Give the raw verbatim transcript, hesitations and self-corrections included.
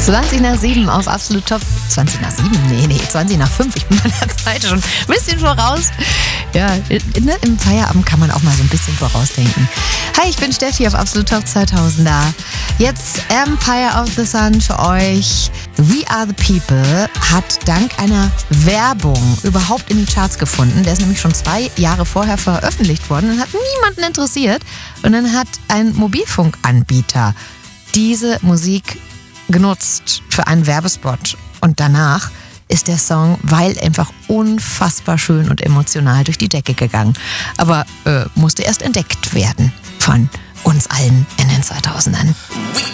zwanzig nach sieben auf Absolut Top. zwanzig nach sieben? Nee, nee, zwanzig nach fünf. Ich bin meiner Zeit schon ein bisschen voraus. Ja, ne, im Feierabend kann man auch mal so ein bisschen vorausdenken. Hi, ich bin Steffi auf Absolut Top zweitausender. Jetzt Empire of the Sun für euch. We Are the People hat dank einer Werbung überhaupt in den Charts gefunden. Der ist nämlich schon zwei Jahre vorher veröffentlicht worden und hat niemanden interessiert. Und dann hat ein Mobilfunkanbieter diese Musik genutzt für einen Werbespot. Und danach ist der Song, weil einfach unfassbar schön und emotional durch die Decke gegangen. Aber äh, musste erst entdeckt werden von uns allen in den zweitausendern.